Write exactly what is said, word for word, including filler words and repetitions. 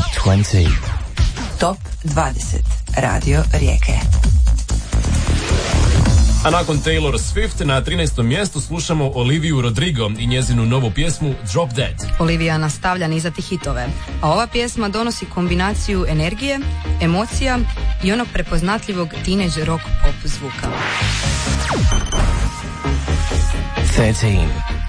Top dvadeset. Top dvadeset. Radio Rijeke. A nakon Taylor Swift na trinaestom mjestu slušamo Oliviju Rodrigo i njezinu novu pjesmu Drop Dead. Olivija nastavlja nizati hitove, a ova pjesma donosi kombinaciju energije, emocija i onog prepoznatljivog teenage rock pop zvuka. thirteen.